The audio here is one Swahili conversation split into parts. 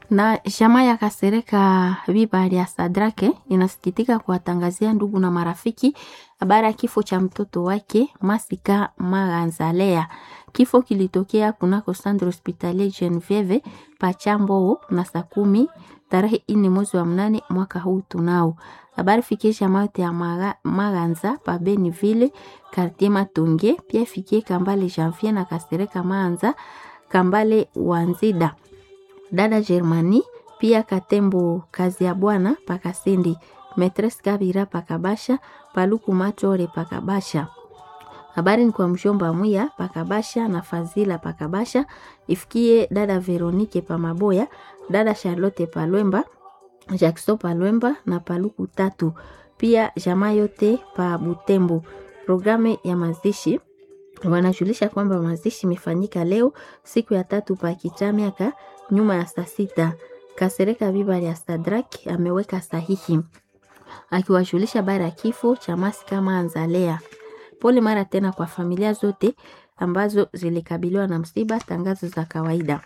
Na chama ya Kasereka Bibali ya Sadrake inasikitika kuwatangazia ndugu na marafiki habari ya kifo cha mtoto wake Masika Maganzalea. Kifo kilitokea kunako Centre Hospitalier Genevieve Pachambo na saa 10 tarehe 4 mwezi wa 8 mwaka huu tunao. Habari fikisha mayote ya Maganza pa Beniville Quartier Matonge, pia fikie Kambale Janvier na Kasereka Maanza Kambale Wanzida. Dada Germani, pia Katembo kazi ya bwana Pakasindi, Metres Kabira Pakabasha, Paluku Machore Pakabasha. Habari ni kwa mshomba Muya Pakabasha na Fazila Pakabasha, ifikie dada Veronike Pamaboya, dada Charlotte Palwemba, Jackson Palwemba na Paluku Tatu. Pia jamaa yote pa Butembo. Programe ya mazishi wanajulisha kwamba mazishi imefanyika leo siku ya 3 pa Kichamiaka nyuma ya saa 6. Kasereka Bibali ya Sadrak ameweka sahihi akiwajulisha habari ya kifo cha Masika Maganzalea. Pole mara tena kwa familia zote ambazo zilikabiliwa na msiba. Tangazo za kawaida.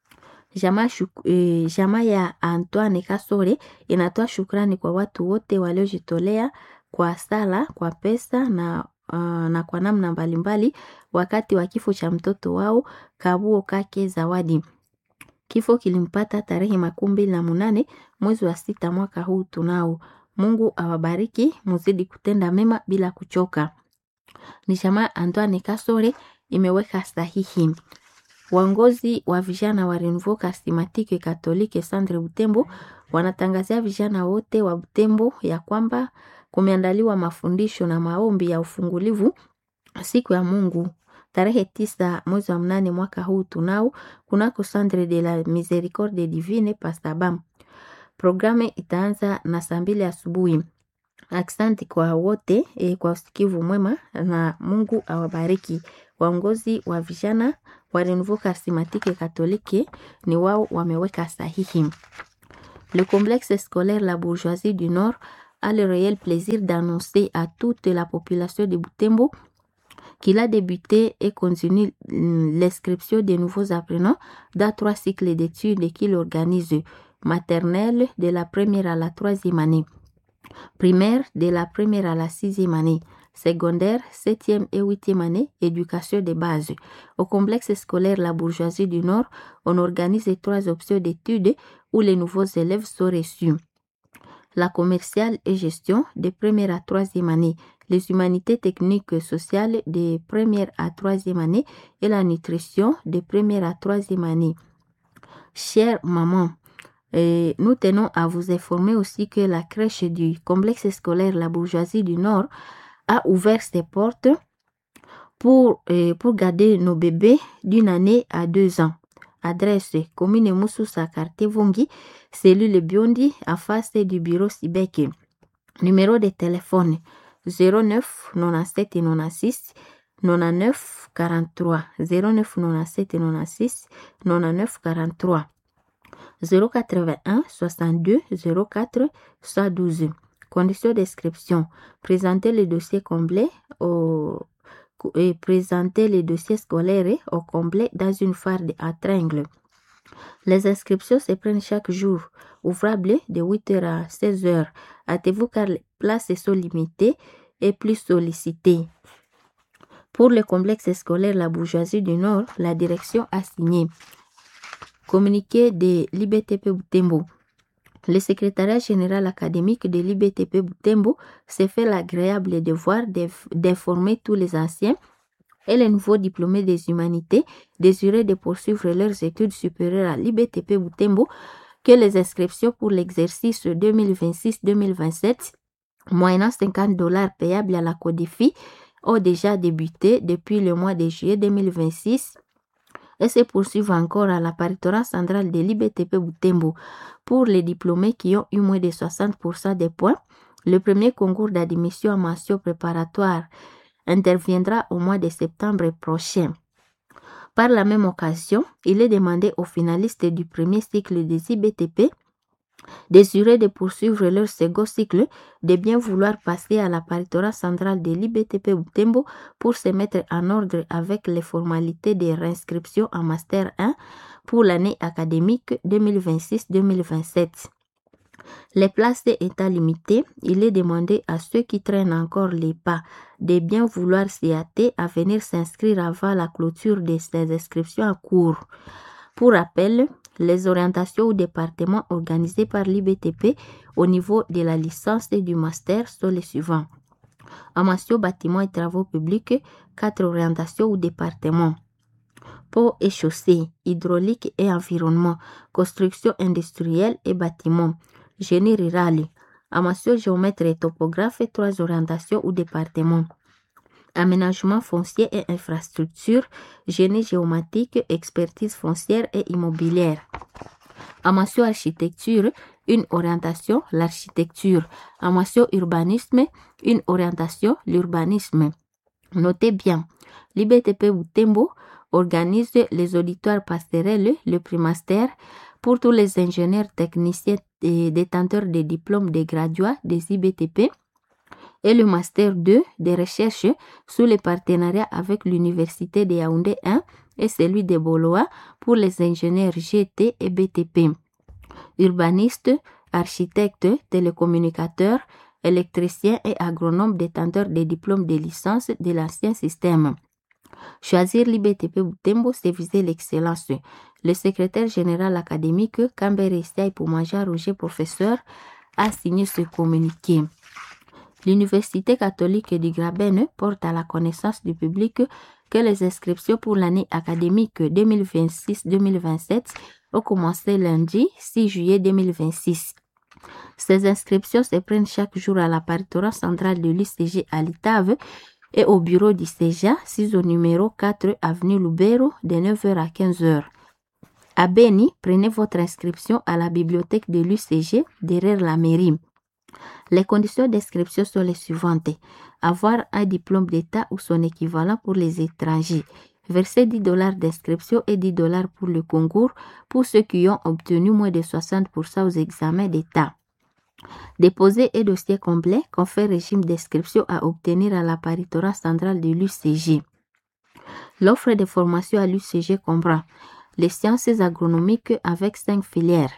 Jamaa ya Antoine Kasore inatoa shukrani kwa watu wote waliojitolea kwa sala, kwa pesa na kwa namna mbalimbali wakati wa kifo cha mtoto wao Kabuo Kake Zawadi. Kifo kilimpata tarehe 28 mwezi wa 6 mwaka huu tunao. Mungu awabariki, muzidi kutenda mema bila kuchoka. Ni jamaa Antoine Kasore imeweka sahihi. Waongozi wa vijana wa Renouveau Charismatique Catholique Centre Butembo wanatangazia vijana wote wa Butembo ya kwamba kumeandaliwa mafundisho na maombi ya ufungulivu siku ya Mungu tarehe 9 mwezi wa 8 mwaka huu tunao kunako Centre de la Miséricorde Divine Pastabam. Programe itaanza na saa 2 asubuhi. Asante kwa wote kwa usikivu mwema na Mungu awabariki. Waongozi wa vijana wa Renouveau Charismatique Catholique ni wao wameweka sahihi. Le complexe scolaire La Bourgeoisie du Nord a le réel plaisir d'annoncer à toute la population de Butembo qu'il a débuté et continue l'inscription des nouveaux apprenants dans 3 cycles d'études qu'il organise: maternelle de la 1er à la 3e année, primaire de la 1er à la 6e année, secondaire 7e et 8e année, éducation de base. Au complexe scolaire La Bourgeoisie du Nord, on organise 3 options d'études où les nouveaux élèves sont reçus: la commerciale et gestion de 1er à 3e année, les humanités techniques et sociales de 1er à 3e année et la nutrition de 1er à 3e année. Chère maman, nous tenons à vous informer aussi que la crèche du complexe scolaire La Bourgeoisie du Nord a ouvert ses portes pour garder nos bébés d'1 année à 2 ans. Adresse: commune Moussousa, quartier Vongi, cellule Biondi, en face du bureau Sibeke. Numéro de téléphone 09 97 96 99 43, 09 97 96 99 43, 081 62 04 112. Conditions d'inscription: présenter le dossier complet et présenter les dossiers scolaires au complet dans une farde à tringles. Les inscriptions se prennent chaque jour, ouvrable de 8h à 16h. Hâtez-vous car les places sont limitées et plus sollicitées. Pour le complexe scolaire La Bourgeoisie du Nord, la direction a signé communiqué de l'IBTP Butembo. Le secrétariat général académique de l'IBTP Butembo s'est fait l'agréable devoir d'informer tous les anciens et les nouveaux diplômés des humanités désireux de poursuivre leurs études supérieures à l'IBTP Butembo que les inscriptions pour l'exercice 2026-2027, moyennant $50 payables à la CODEFI, ont déjà débuté depuis le mois de juillet 2026 et se poursuivent encore à l'apparitoire centrale de l'IBTP Butembo. Pour les diplômés qui ont eu moins de 60% des points, le premier concours d'admission à mention préparatoire interviendra au mois de septembre prochain. Par la même occasion, il est demandé aux finalistes du premier cycle des IBTP désireux de poursuivre leur second cycle de bien vouloir passer à l'apparitoire centrale de l'IBTP Butembo pour se mettre en ordre avec les formalités de réinscription en Master 1 pour l'année académique 2026-2027. Les places étant limitées, il est demandé à ceux qui traînent encore les pas de bien vouloir s'y hâter à venir s'inscrire avant la clôture de ces inscriptions en cours. Pour rappel, les orientations au département organisées par l'IBTP au niveau de la licence et du master sont les suivants. En mention bâtiments et travaux publics, 4 orientations au département. Pont et chaussée, hydraulique et environnement, construction industrielle et bâtiments, génie rural. En mention géomètre et topographe, 3 orientations au département. Aménagement foncier et infrastructure, génie géomatique, expertise foncière et immobilière. En mention architecture, une orientation, l'architecture. En mention urbanisme, une orientation, l'urbanisme. Notez bien, l'IBTP Butembo organise les auditoires passerelles, le primaster, pour tous les ingénieurs techniciens et détenteurs des diplômes de graduats des IBTP et le master 2 de recherche sous le partenariat avec l'université de Yaoundé 1 et celui de Boloa pour les ingénieurs GT et BTP. Urbanistes, architectes, télécommunicateurs, électriciens et agronomes détenteurs des diplômes de licence de l'ancien système. Choisir l'IBTP Butembo, c'est viser l'excellence. Le secrétaire général académique Kambere Siaï Poumaja Roger, professeur, a signé ce communiqué. L'Université catholique du Graben porte à la connaissance du public que les inscriptions pour l'année académique 2026-2027 ont commencé lundi 6 juillet 2026. Ces inscriptions se prennent chaque jour à la paritorat centrale de l'UCG à Litave et au bureau du CEJA, 6 au numéro 4 avenue Lubero, de 9h à 15h. À Beni, prenez votre inscription à la bibliothèque de l'UCG derrière la mairie. Les conditions d'inscription sont les suivantes. Avoir un diplôme d'État ou son équivalent pour les étrangers. Verser $10 d'inscription et $10 pour le concours pour ceux qui ont obtenu moins de 60% aux examens d'État. Déposer et dossier complet confère régime d'inscription à obtenir à la paritorat centrale de l'UCG. L'offre de formation à l'UCG comprend les sciences agronomiques avec 5 filières.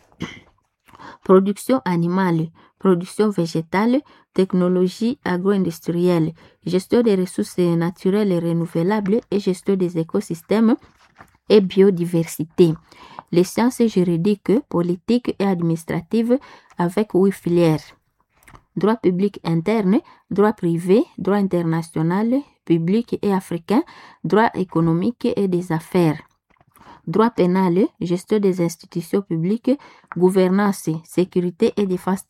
Production animale, production végétale, technologie agro-industrielle, gestion des ressources naturelles et renouvelables et gestion des écosystèmes et biodiversité. Les sciences juridiques, politiques et administratives avec 8 filières. Droit public interne, droit privé, droit international, public et africain, droit économique et des affaires. Droit pénal, gestion des institutions publiques, gouvernance, sécurité et défense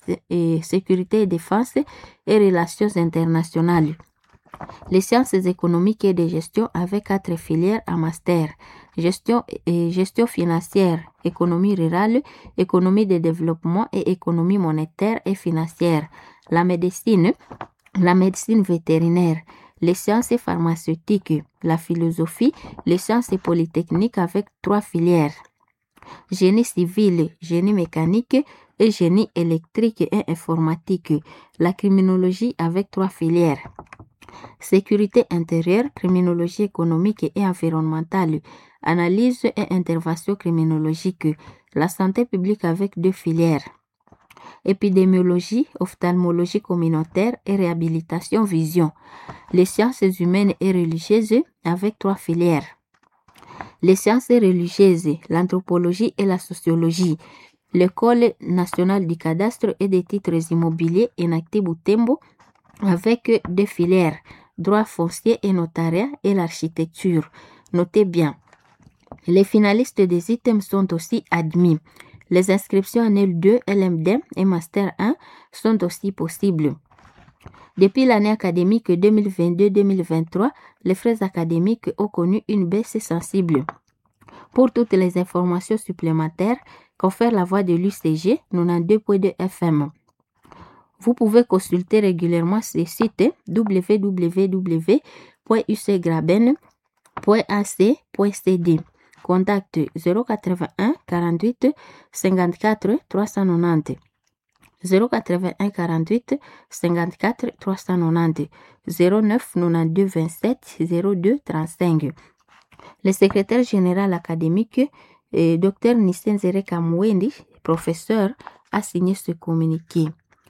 et relations internationales. Les sciences économiques et de gestion avec 4 filières à master. Gestion financière, économie rurale, économie de développement et économie monétaire et financière. La médecine vétérinaire, les sciences pharmaceutiques, la philosophie, les sciences polytechniques avec 3 filières. Génie civil, génie mécanique et génie électrique et informatique. La criminologie avec 3 filières. Sécurité intérieure, criminologie économique et environnementale, analyse et intervention criminologique. La santé publique avec 2 filières. Épidémiologie, ophtalmologie communautaire et réhabilitation vision. Les sciences humaines et religieuses avec 3 filières. Les sciences religieuses, l'anthropologie et la sociologie. L'École nationale du cadastre et des titres immobiliers Enacti Butembo avec 2 filières, droit foncier et notariat et l'architecture. Notez bien, les finalistes des items sont aussi admis. Les inscriptions en L2, LMD et Master 1 sont aussi possibles. Depuis l'année académique 2022-2023, les frais académiques ont connu une baisse sensible. Pour toutes les informations supplémentaires, confère la voix de l'UCG 92.2 FM. Vous pouvez consulter régulièrement ce site www.ucgraben.ac.cd. Contact 081 48 54 390. 081 48 54 390. 09 92 27 02 35. Le secrétaire général académique Dr Nisenzereka Mwendi, professeur, a signé ce communiqué.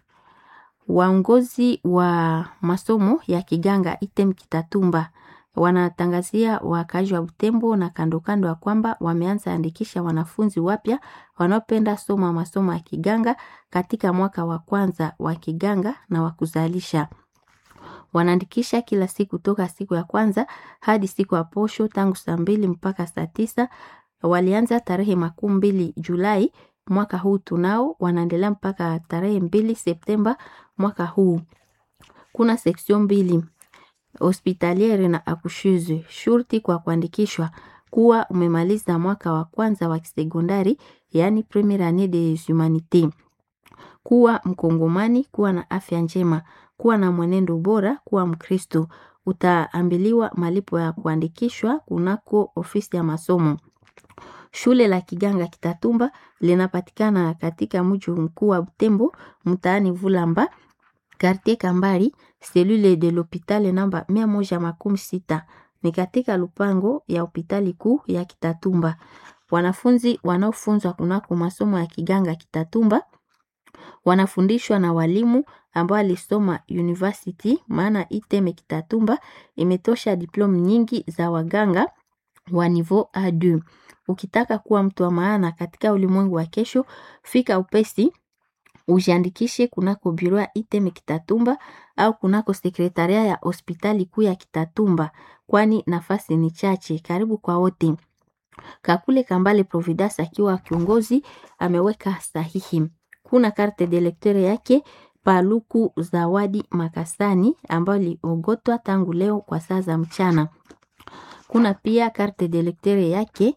Waongozi wa masomo ya kiganga ITEM Kitatumba wanatangazia wakazi wa Butembo na kando kando ya kwamba wameanza andikisha wanafunzi wapya wanaopenda soma masomo ya kiganga katika mwaka wa kwanza wa kiganga na wa kuzalisha. Wanaandikisha kila siku toka siku ya kwanza hadi siku ya posho tangu saa 2 mpaka saa 9. Walianza tarehe 20 Julai mwaka huu tunao, wanaendelea mpaka tarehe 2 Septemba mwaka huu. Kuna section 2 hospitaliere na accoucheuse. Shurti kwa kuandikishwa kuwa umemaliza mwaka wa kwanza wa sekondari, yani première année des humanités, kuwa mkongomani, kuwa na afya njema, kuwa na mwenendo bora, kuwa Mkristo. Utaambiliwa malipo ya kuandikishwa kunako ofisi ya masomo. Shule la kiganga Kitatumba linapatikana katika mji mkuu wa Butembo, mtaani Vulamba, quartier Kambari, cellule de l'hôpital namba 116. Ni katika lupango ya hospitali kuu ya Kitatumba. Wanafunzi wanaofunzwa kunako masomo ya kiganga Kitatumba wanafundishwa na walimu ambao alisoma university, maana ITEM Kitatumba imetosha diploma nyingi za waganga wa niveau A2. Ukitaka kuwa mtu wa maana katika ulimwengu wa kesho, fika upesi ujiandikishe kunako biro ya ITEM Kitatumba au kunako sekretaria ya hospitali kuu ya Kitatumba, kwani nafasi ni chache. Karibu kwa wote. Kakule Kambale Providence akiwa kiongozi ameweka sahihi. Kuna carte de lecteur yake Paluku Zawadi Makasani ambayo liogotwa tangu leo kwa saa za mchana. Kuna pia carte de lecteur yake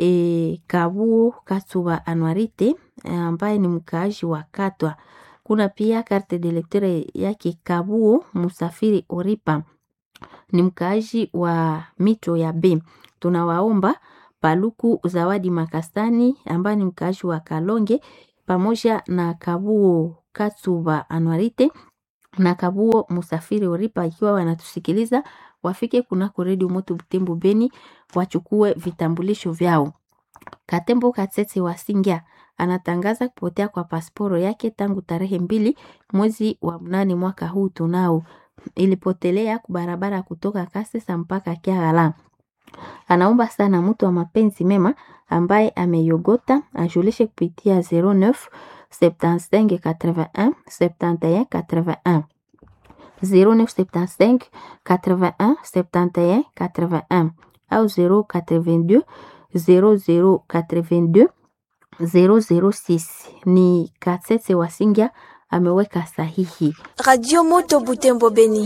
Kabuo Katsuba Anwarite ambaye ni mkaaji wa Katwa. Kuna pia carte de lecteur yake Kabuo Musafiri Oripa, ni mkaaji wa Mito ya B. Tunawaomba Paluku Zawadi Makasani ambaye ni mkaaji wa Kalonge pamoja na Kabuo Katsuba Anwarite na Kabuo Musafiri Oripa ikiwa wanatusikiliza wafike kunako Radio Moto Butembo Beni wachukue vitambulisho vyao. Katembo Katsetse wa Singia anatangaza kupotea kwa pasiporo yake tangu tarehe 2 mwezi wa 8 mwaka huu tunao. Ilipotelea kubarabara kutoka Kasesa mpaka Kiagala. Anaomba sana mtu wa mapenzi mema ambaye ameyogota ajulishe kupitia 09 75 81 71 81 0975 81 71 81 au 082 0082 006. Ni Katsetse Wasingia ameweka sahihi. Radio Moto Butembo Beni.